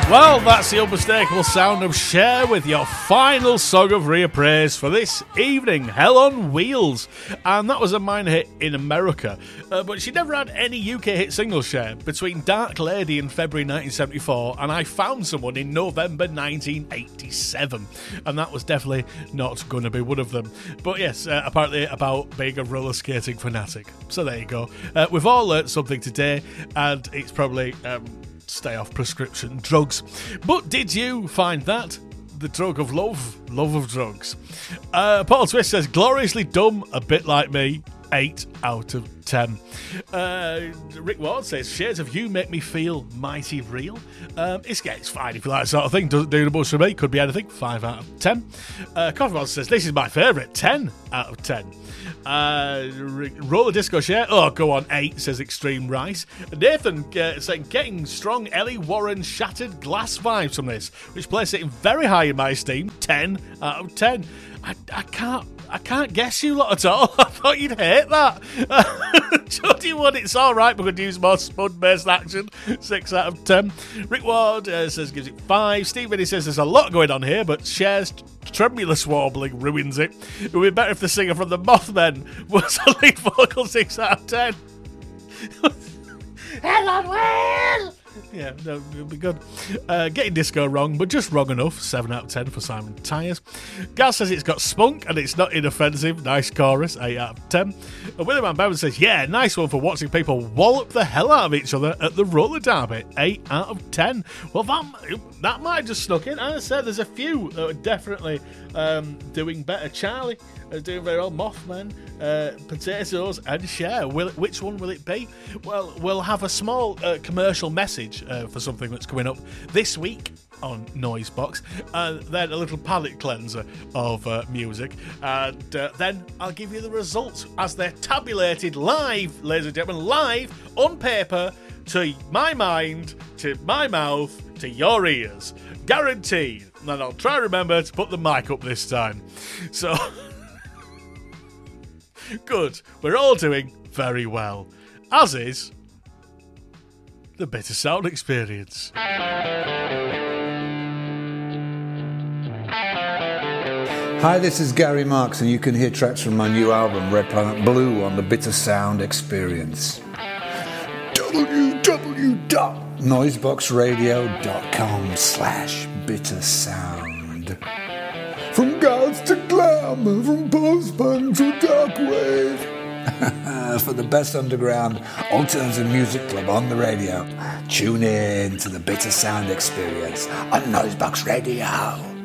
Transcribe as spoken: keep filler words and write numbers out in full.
Well, that's the unmistakable sound of Cher with your final song of reappraise for this evening, Hell on Wheels. And that was a minor hit in America, uh, but she never had any U K hit singles, Cher, between Dark Lady in February nineteen seventy-four and I Found Someone in November nineteen eighty-seven. And that was definitely not going to be one of them. But yes, uh, apparently about being a roller skating fanatic. So there you go. Uh, we've all learnt something today, and it's probably... Um, stay off prescription drugs. But did you find that? The drug of love, love of drugs. Uh, Paul Twist says, gloriously dumb, a bit like me, eight out of ten. Uh, Rick Ward says, shades of you make me feel mighty real. Um, it's, yeah, it's fine if you like that sort of thing. Doesn't do the much for me. Could be anything. five out of ten. Uh, Coffee Monster says, this is my favourite. ten out of ten. Uh, Roller Disco Share, oh, go on, eight, says Extreme Rice. Nathan uh, saying, getting strong Ellie Warren Shattered Glass vibes from this, which places it very high in my esteem, ten out of ten. I, I can't I can't guess you lot at all. I thought you'd hate that. Jodie Wood, it's alright, but could use more spud-based action. six out of ten. Rick Ward uh, says gives it five. Steve Vinny says there's a lot going on here, but Cher's tremulous warbling ruins it. It would be better if the singer from the Mothman was a lead vocal. six out of ten. Hell on Will! Yeah, no, it'll be good. Uh, getting disco wrong, but just wrong enough. seven out of ten for Simon Tyres. Gaz says it's got spunk and it's not inoffensive. Nice chorus. eight out of ten. And William Van Bevan says, yeah, nice one for watching people wallop the hell out of each other at the roller derby. eight out of ten. Well, that, that might have just snuck in. As I said, there's a few that are definitely um, doing better. Charlie is doing very well. Mothman, uh, Potatoes, and Cher. Will, which one will it be? Well, we'll have a small uh, commercial message uh, for something that's coming up this week on Noisebox, and then a little palate cleanser of uh, music, and uh, then I'll give you the results as they're tabulated live, ladies and gentlemen, live on paper to my mind, to my mouth, to your ears, guaranteed. And I'll try and remember to put the mic up this time. So good, we're all doing very well, as is the Bitter Sound Experience. Hi, this is Gary Marks, and you can hear tracks from my new album, Red Planet Blue, on the Bitter Sound Experience. www.noiseboxradio.com slash bitter sound. From gods to glamour, from post-punk to darkwave. For the best underground alternative music club on the radio, tune in to the Bitter Sound Experience on Noisebox Radio.